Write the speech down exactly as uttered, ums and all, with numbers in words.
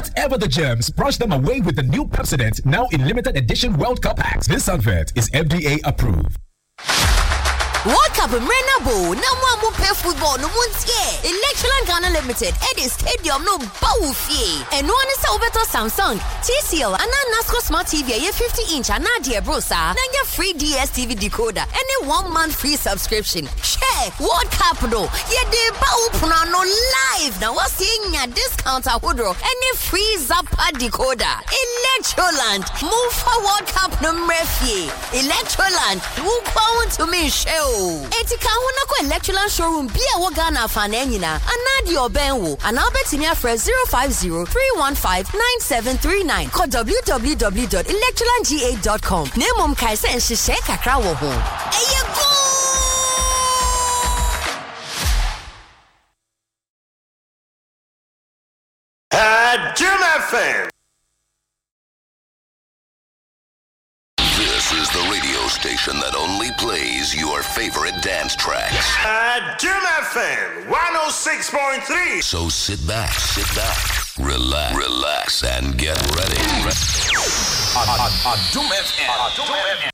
Whatever the germs, brush them away with the new Pepsodent, now in limited edition World Cup packs. This advert is F D A approved. World Cup Renabo, no one play football, no one's here. Electroland Ghana Limited, Eddie Stadium, no Baufi. And one is over to Samsung, T C L, and now Nasco Smart T V, a fifty inch, and Nadia Brosa, and your free D S T V decoder, and a one month free subscription. Share World Cup, though. Yeah, the Bau no live. Now, what's seeing a discount at Woodrow, and a free Zappa decoder. Electroland, move for World Cup no Murphy. Electroland, move on to me, show. Etika huna ko Electroland showroom bia wo Ghana fa na nyina anadi obenwo anabeti me afre zero five zero three one five nine seven three nine call w w w dot electroland g eight dot com nemom kai se nhihye kakra wo ho eye go at Jim F M. This is the radio station that only plays your favorite dance tracks. At Jim F M one oh six point three. So sit back, sit back, relax, relax, and get ready. At Jim F M.